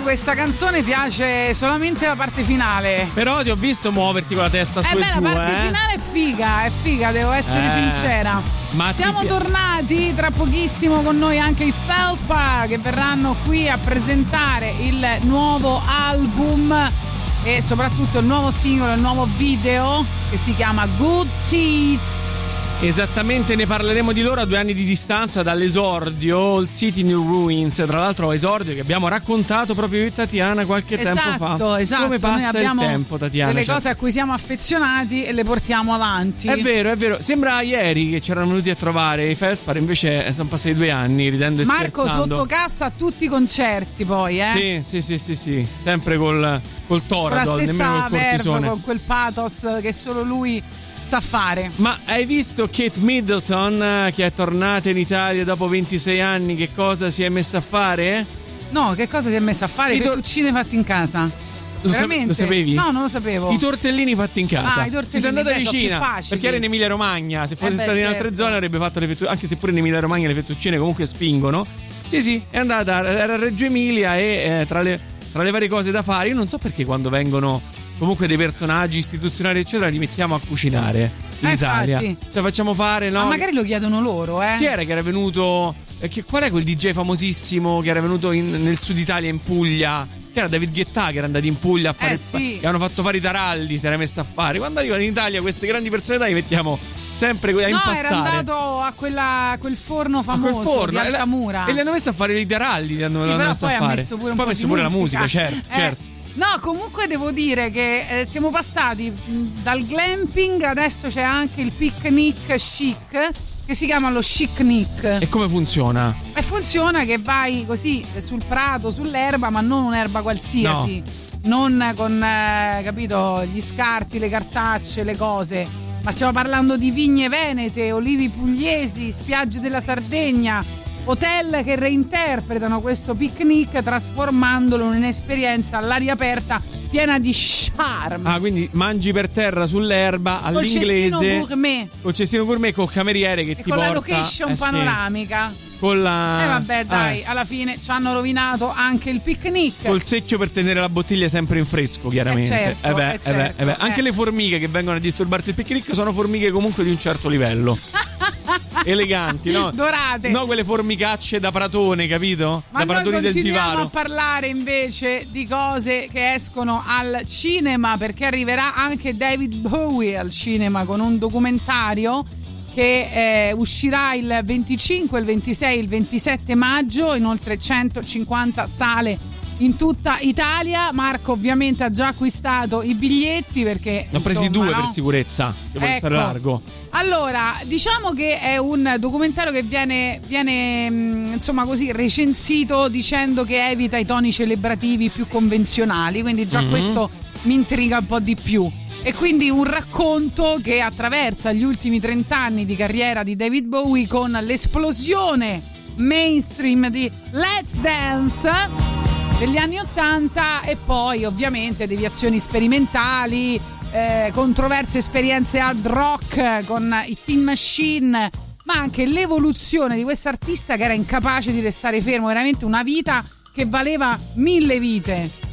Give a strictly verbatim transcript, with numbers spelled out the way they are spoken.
questa canzone piace solamente la parte finale. Però ti ho visto muoverti con la testa su eh e beh, giù, la parte eh. finale è figa, è figa, devo essere Eh, sincera. ma Siamo ti... tornati tra pochissimo con noi anche i Felpa, che verranno qui a presentare il nuovo album e soprattutto il nuovo singolo, il nuovo video che si chiama Good Kids. Esattamente, ne parleremo di loro a due anni di distanza dall'esordio Old City New Ruins, tra l'altro esordio che abbiamo raccontato proprio io e Tatiana qualche esatto, tempo fa. Esatto, come passa noi abbiamo il tempo, Tatiana, delle cioè... cose a cui siamo affezionati e le portiamo avanti. È vero, è vero, sembra ieri che c'erano venuti a trovare i Felspar, invece sono passati due anni ridendo e Marco scherzando. sotto cassa a tutti i concerti poi, eh? Sì, sì, sì, sì, sì. Sempre col, col Toradol, con la stessa nemmeno col cortisone. verve, con quel pathos che solo lui sa fare. Ma hai visto Kate Middleton che è tornata in Italia dopo ventisei anni? Che cosa si è messa a fare? No, che cosa si è messa a fare? I tor- fettuccine fatti in casa. Lo, sa- Veramente? lo sapevi? No, non lo sapevo. I tortellini fatti in casa. Ah, i tortellini, Ci sei andata beh, sono vicina più facili. perché era in Emilia Romagna. Se fosse Eh beh, stata in certo. altre zone avrebbe fatto le fettuccine. Anche se pure in Emilia Romagna le fettuccine comunque spingono. Sì, sì, è andata, era a Reggio Emilia e eh, tra, le, tra le varie cose da fare, io non so perché quando vengono comunque dei personaggi istituzionali eccetera li mettiamo a cucinare in Eh, Italia. infatti. Cioè facciamo fare, no? Ma magari lo chiedono loro, eh? Chi era che era venuto? eh, Che, qual è quel D J famosissimo che era venuto in- nel sud Italia, in Puglia? Che era David Guetta, che era andato in Puglia a fare. Eh, sì. Che hanno fatto fare i taralli, si era messo a fare. Quando arrivano in Italia queste grandi personalità li mettiamo sempre a No, impastare. era andato a, quella, a quel forno A quel famoso forno di e la- Altamura. E li hanno messo a fare i taralli. Li hanno, Sì, l'hanno però messo poi a ha fare. messo pure un poi po' ha messo di pure musica. la musica, certo, Eh. certo. No, comunque devo dire che eh, siamo passati mh, dal glamping, adesso c'è anche il picnic chic che si chiama lo chicnic. E come funziona? E funziona che vai così sul prato, sull'erba, ma non un'erba qualsiasi. Non con, eh, capito, gli scarti, le cartacce, le cose. Ma stiamo parlando di vigne venete, olivi pugliesi, spiagge della Sardegna, hotel che reinterpretano questo picnic trasformandolo in un'esperienza all'aria aperta piena di charme. Ah, quindi mangi per terra sull'erba Col all'inglese. cestino gourmet. Col cestino gourmet, col cameriere che E ti con porta. la location eh, sì. panoramica. Con la. E vabbè, dai, eh, alla fine ci hanno rovinato anche il picnic. Col secchio per tenere la bottiglia sempre in fresco, chiaramente. Eh certo, Eh beh, eh eh beh, certo, eh beh. Anche eh. le formiche che vengono a disturbarti il picnic sono formiche comunque di un certo livello. Eleganti, no? Dorate. No, quelle formicacce da pratone, capito? Ma da noi pratoni del continuiamo Vivaro. a parlare invece di cose che escono al cinema, perché arriverà anche David Bowie al cinema con un documentario che eh, uscirà il venticinque, il ventisei, il ventisette maggio in oltre centocinquanta sale in tutta Italia. Marco ovviamente ha già acquistato i biglietti perché Ne ho presi insomma, due no? per sicurezza, che vuole Ecco. stare largo. Allora, diciamo che è un documentario che viene, viene mh, insomma così recensito dicendo che evita i toni celebrativi più convenzionali, quindi già Mhm. questo mi intriga un po' di più. E quindi un racconto che attraversa gli ultimi trent'anni di carriera di David Bowie con l'esplosione mainstream di Let's Dance degli anni ottanta e poi ovviamente deviazioni sperimentali, eh, controverse esperienze hard rock con i Teen Machine, ma anche l'evoluzione di quest'artista che era incapace di restare fermo, veramente una vita che valeva mille vite.